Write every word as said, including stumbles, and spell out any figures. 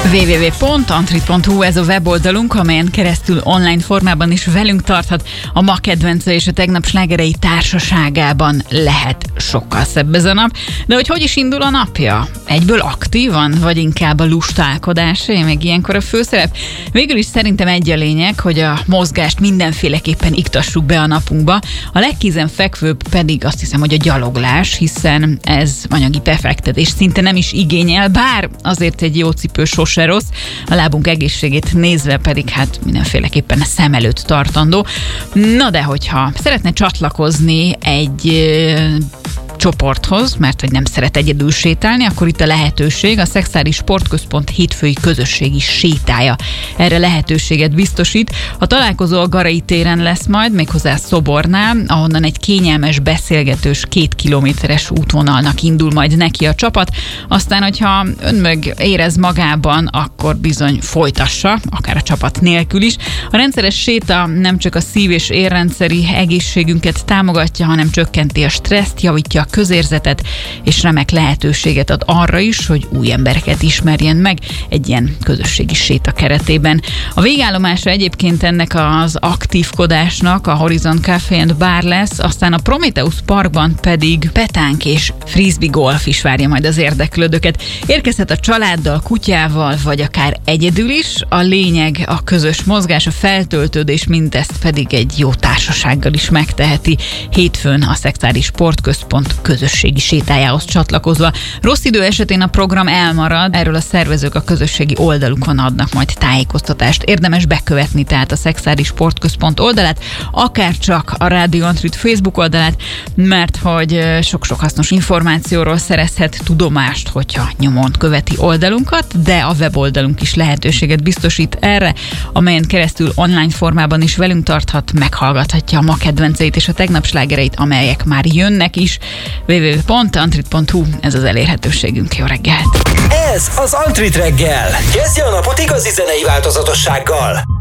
double-u double-u double-u pont antrit pont hu ez a weboldalunk, amelyen keresztül online formában is velünk tarthat. A ma kedvence és a tegnap slágerei társaságában lehet sokkal szebb ez a nap. De hogy hogy is indul a napja? Egyből aktívan, vagy inkább a lustálkodásé, meg ilyenkor a főszerep? Végül is szerintem egy a lényeg, hogy a mozgást mindenféleképpen iktassuk be a napunkba. A legkézenfekvőbb pedig azt hiszem, hogy a gyaloglás, hiszen ez anyagi befektetés szinte nem is igényel, bár azért egy jó cipő sose rossz, a lábunk egészségét nézve pedig hát mindenféleképpen szem előtt tartandó. Na de hogyha szeretne csatlakozni egy csoporthoz, mert hogy nem szeret egyedül sétálni, akkor itt a lehetőség, a Szexádi Sportközpont hétfői közösségi sétája erre lehetőséget biztosít. A találkozó a Garai téren lesz majd, méghozzá Szobornál, ahonnan egy kényelmes, beszélgetős két kilométeres útvonalnak indul majd neki a csapat. Aztán, hogyha ön meg érez magában, akkor bizony folytassa, akár a csapat nélkül is. A rendszeres séta nem csak a szív- és érrendszeri egészségünket támogatja, hanem csökkenti a stresszt, javítja a közérzetet, és remek lehetőséget ad arra is, hogy új embereket ismerjen meg egy ilyen közösségi séta keretében. A végállomása egyébként ennek az aktívkodásnak a Horizon Café and Bar lesz, aztán a Prometheus Parkban pedig petánk és frisbee golf is várja majd az érdeklődőket. Érkezhet a családdal, kutyával, vagy akár egyedül is. A lényeg a közös mozgás, a feltöltődés, mindezt pedig egy jó társasággal is megteheti. Hétfőn a Szexádi Sportközpont közösségi sétájához csatlakozva. Rossz idő esetén a program elmarad, erről a szervezők a közösségi oldalukon adnak majd tájékoztatást. Érdemes bekövetni tehát a Szexádi Sportközpont oldalát, akár csak a Rádió Antrit Facebook oldalát, mert hogy sok-sok hasznos információról szerezhet tudomást, hogyha nyomon követi oldalunkat, de a weboldalunk is lehetőséget biztosít erre, amelyen keresztül online formában is velünk tarthat, meghallgathatja a ma kedvenceit és a tegnap slágereit, amelyek már jönnek is. double-u double-u double-u pont antrit pont hu ez az elérhetőségünk. Jó reggelt! Ez az Antrit reggel. Kezdje a napot igazi zenei változatossággal.